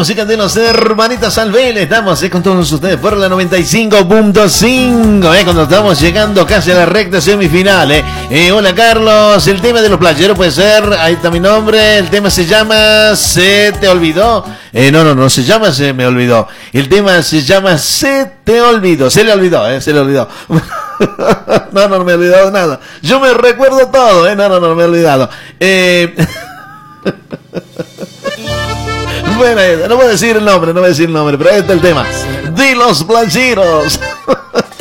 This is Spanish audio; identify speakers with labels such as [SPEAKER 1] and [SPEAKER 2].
[SPEAKER 1] música de los hermanitos Alvel. Estamos con todos ustedes por la 95.5, cuando estamos llegando casi a la recta semifinal. Hola Carlos, el tema de los playeros puede ser, ahí está mi nombre, el tema se llama ¿Se te olvidó? No se llama Se me olvidó. El tema se llama Se te olvidó, se le olvidó. No me he olvidado nada. Yo me recuerdo todo, no me he olvidado. Bueno, no voy a decir el nombre, pero ahí está el tema de los playeros.